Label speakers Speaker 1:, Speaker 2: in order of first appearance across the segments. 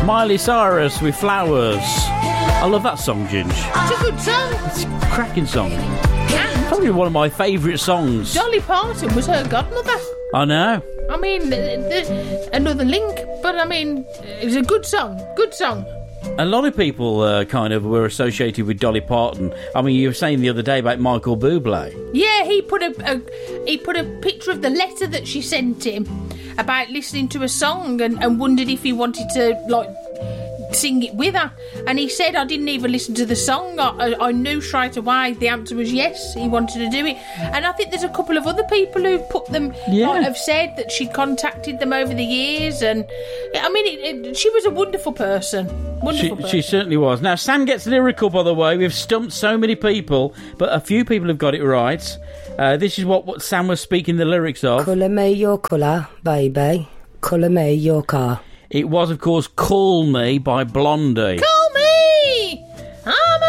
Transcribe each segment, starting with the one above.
Speaker 1: Miley Cyrus with Flowers. I love that song, Ginge.
Speaker 2: It's a good song.
Speaker 1: It's a cracking song.
Speaker 2: And
Speaker 1: Probably one of my favourite songs.
Speaker 2: Dolly Parton was her godmother.
Speaker 1: I know.
Speaker 2: I mean, another link, but I mean, it was a good song. Good song.
Speaker 1: A lot of people kind of were associated with Dolly Parton. I mean, you were saying the other day about Michael Bublé.
Speaker 2: Yeah, he put a picture of the letter that she sent him about listening to a song and wondered if he wanted to, like, sing it with her. And he said, I didn't even listen to the song. I knew straight away the answer was yes, he wanted to do it. And I think there's a couple of other people who've put them, like, have said that she contacted them over the years. And, I mean, she was a wonderful person.
Speaker 1: She certainly was. Now, Sam gets lyrical, by the way. We've stumped so many people, but a few people have got it right. This is what Sam was speaking the lyrics of.
Speaker 3: Colour me your colour, baby. Colour me your car.
Speaker 1: It was, of course, Call Me by Blondie.
Speaker 2: Call me! I'm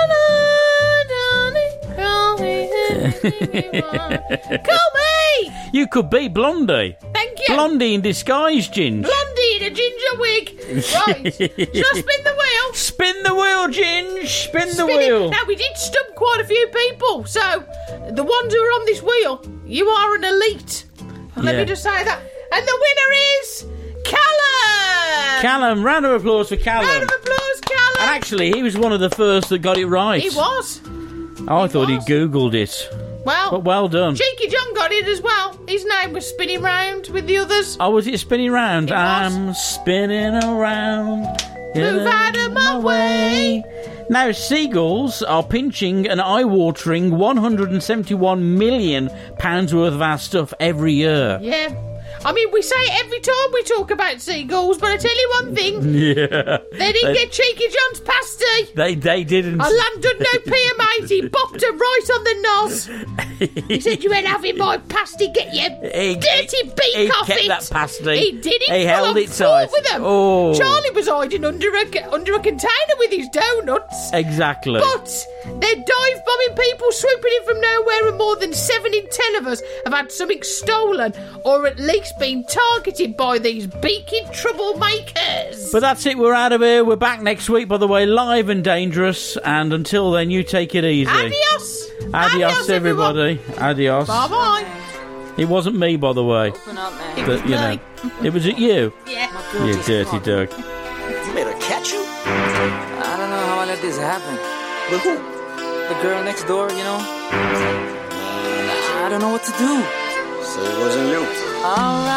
Speaker 2: an call me anything you want. Call me!
Speaker 1: You could be Blondie.
Speaker 2: Thank you.
Speaker 1: Blondie in disguise, Ginge.
Speaker 2: Blondie in a ginger wig. Right. Shall I spin the wheel?
Speaker 1: Spin the wheel, Ginge. Spin the
Speaker 2: Spin
Speaker 1: wheel.
Speaker 2: it. Now, we did stump quite a few people, so the ones who are on this wheel, you are an elite. Let me just say that. And the winner is Callum!
Speaker 1: Callum, round of applause for Callum.
Speaker 2: Round of applause, Callum!
Speaker 1: And actually, he was one of the first that got it right.
Speaker 2: He was.
Speaker 1: I thought he'd Googled it.
Speaker 2: Well,
Speaker 1: But well done.
Speaker 2: Cheeky John got it as well. His name was spinning round with the others.
Speaker 1: Oh, was it spinning round?
Speaker 2: It was.
Speaker 1: I'm spinning around.
Speaker 2: Move out of my way.
Speaker 1: Now, seagulls are pinching an eye-watering £171 million worth of our stuff every year.
Speaker 2: Yeah. I mean, we say it every time we talk about seagulls, but I tell you one thing.
Speaker 1: Yeah.
Speaker 2: They didn't get Cheeky John's pasty.
Speaker 1: They didn't.
Speaker 2: A lamb done no peer, mate. He bopped her right on the nose. He said, you ain't having my pasty, get your dirty beak off
Speaker 1: kept
Speaker 2: it.
Speaker 1: that pasty.
Speaker 2: He did it.
Speaker 1: He held it
Speaker 2: tight.
Speaker 1: tight.
Speaker 2: Them.
Speaker 1: Oh.
Speaker 2: Charlie was hiding under a container with his donuts.
Speaker 1: Exactly.
Speaker 2: But they're dive-bombing people swooping in from nowhere, and more than 7 in 10 of us have had something stolen or at least been targeted by these beaky troublemakers.
Speaker 1: But that's it, we're out of here. We're back next week, by the way, live and dangerous. And until then, you take it easy.
Speaker 2: Adios.
Speaker 1: Adios, everybody. Adios.
Speaker 2: Bye-bye.
Speaker 1: It wasn't me, by the way.
Speaker 2: Open up, man.
Speaker 1: It was at you.
Speaker 2: Yeah.
Speaker 1: You dirty dog.
Speaker 4: You made her catch you?
Speaker 5: I don't know how I let this happen.
Speaker 4: With who?
Speaker 5: The girl next door, you know? I don't know what to do.
Speaker 4: So it wasn't you.
Speaker 5: All right.